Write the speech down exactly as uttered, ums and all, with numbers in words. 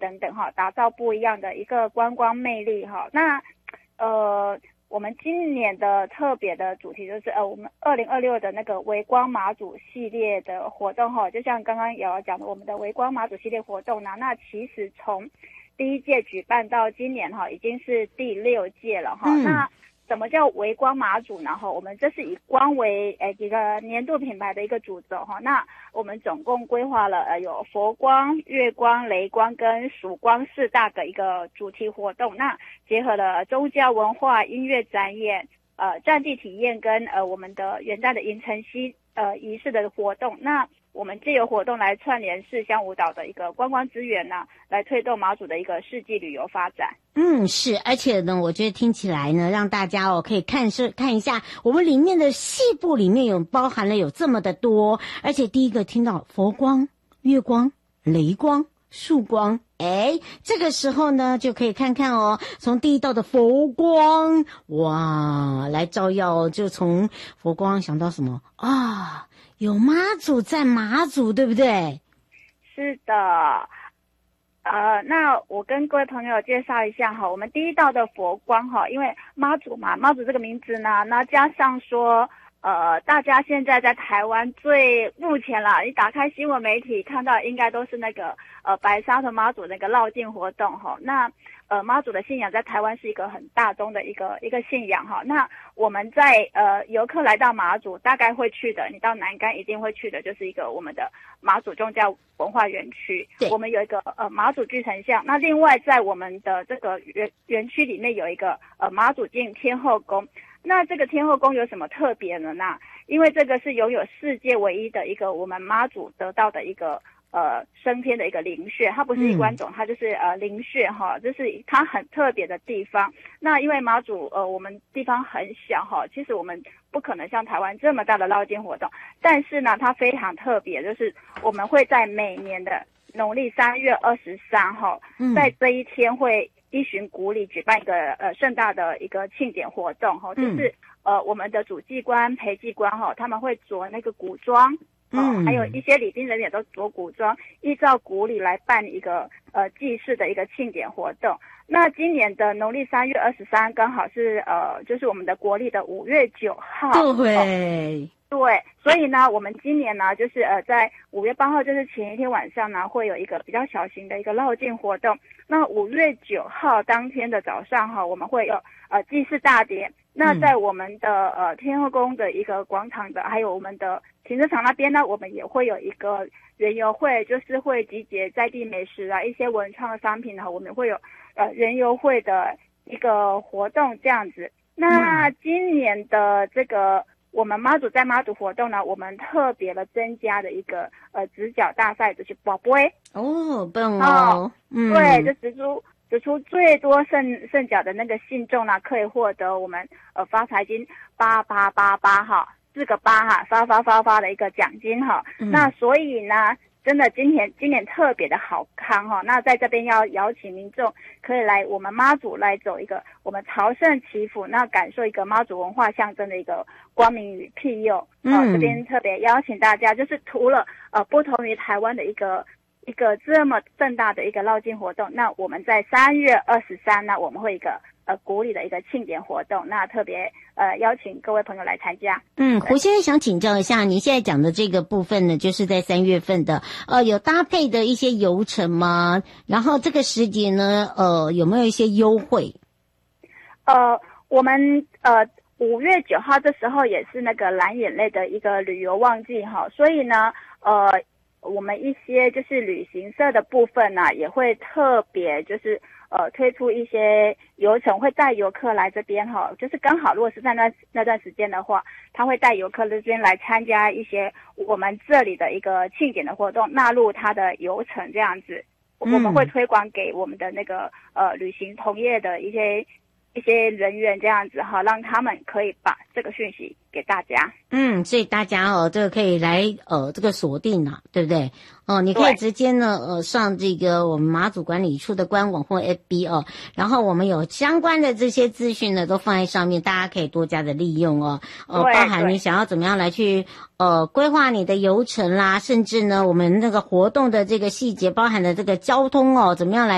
等等哈，打造不一样的一个观光魅力哈。那呃。我们今年的特别的主题就是呃，我们二零二六的那个微光马祖系列的活动哈，就像刚刚有讲的，我们的微光马祖系列活动呢，那其实从第一届举办到今年哈，已经是第六届了哈。嗯、那什么叫微光马祖呢？哈，我们这是以光为呃一个年度品牌的一个主轴哈。那我们总共规划了呃有佛光、月光、雷光跟曙光四大的一个主题活动。那结合了宗教文化、音乐展演、呃战地体验跟呃我们的元旦的迎晨曦呃仪式的活动。那我们借由活动来串联市乡舞蹈的一个观光资源呢，来推动马祖的一个世纪旅游发展。 嗯，是，而且呢，我觉得听起来呢，让大家哦可以看是看一下，我们里面的细部里面有包含了有这么的多，而且第一个听到佛光、月光、雷光、曙光，哎，这个时候呢就可以看看哦，从第一道的佛光，哇，来照耀，就从佛光想到什么啊？有妈祖在马祖，对不对？ 是的。呃，那我跟各位朋友介绍一下哈，我们第一道的佛光哈，因为妈祖嘛，妈祖这个名字呢，那加上说，呃，大家现在在台湾最目前啦，你打开新闻媒体看到应该都是那个呃白沙屯妈祖那个绕境活动哈，那呃妈祖的信仰在台湾是一个很大宗的一个一个信仰哈，那我们在呃游客来到马祖大概会去的，你到南竿一定会去的，就是一个我们的马祖宗教文化园区，我们有一个呃马祖巨城像，那另外在我们的这个园园区里面有一个呃马祖境天后宫。那这个天后宫有什么特别呢？那因为这个是拥有世界唯一的一个我们妈祖得到的一个呃升天的一个灵穴，它不是一关种，它就是呃灵穴哈，这是它很特别的地方。那因为妈祖呃我们地方很小哈，其实我们不可能像台湾这么大的绕境活动，但是呢它非常特别，就是我们会在每年的农历三月二十三号，在这一天会依循古礼举办一个呃盛大的一个庆典活动哈，就是呃我们的主祭官、陪祭官哈，他们会着那个古装，嗯，还有一些礼宾人员都着古装，依照古礼来办一个呃祭祀的一个庆典活动。那今年的农历三月二十三刚好是呃就是我们的国历的五月九号， 对。 哦对，所以呢，我们今年呢，就是呃，在五月八号，就是前一天晚上呢，会有一个比较小型的一个绕境活动。那五月九号当天的早上哈，我们会有呃祭祀大典。那在我们的呃天后宫的一个广场的，还有我们的停车场那边呢，我们也会有一个园游会，就是会集结在地美食啊，一些文创的商品呢，我们会有呃园游会的一个活动这样子。那今年的这个。我们妈祖在妈祖活动呢，我们特别的增加了一个呃直角大赛，就是宝贝哦，棒哦， 嗯，对，就直出直出最多胜胜角的那个信众呢，可以获得我们呃发财金八八八八哈，四个八哈，发发发发的一个奖金哈、嗯。那所以呢，真的今年今年特别的好康哈。那在这边要邀请民众可以来我们妈祖来走一个我们朝圣祈福，那感受一个妈祖文化象征的一个光明与庇佑。嗯、呃，这边特别邀请大家，就是除了呃不同于台湾的一个一个这么盛大的一个绕境活动，那我们在三月二十三呢，我们会一个呃古里的一个庆典活动，那特别呃邀请各位朋友来参加。 嗯，胡先生想请教一下，您现在讲的这个部分呢，就是在三月份的呃有搭配的一些游程吗？然后这个时节呢，呃有没有一些优惠？ 呃，我们呃五月九号这时候也是那个蓝眼泪的一个旅游旺季哈，所以呢呃。我们一些就是旅行社的部分呢、啊，也会特别就是呃推出一些游程，会带游客来这边哈，就是刚好如果是在那那段时间的话，他会带游客这边来参加一些我们这里的一个庆典的活动，纳入他的游程这样子，我们会推广给我们的那个呃旅行同业的一些一些人员这样子哈，让他们可以把这个讯息给大家。 嗯，所以大家哦，这个可以来呃这个锁定啊，对不对？哦，你可以直接呢呃上这个我们马祖管理处的官网或 F B 哦，然后我们有相关的这些资讯呢都放在上面，大家可以多加的利用哦。呃，包含你想要怎么样来去呃规划你的游程啦，甚至呢我们那个活动的这个细节，包含的这个交通哦，怎么样来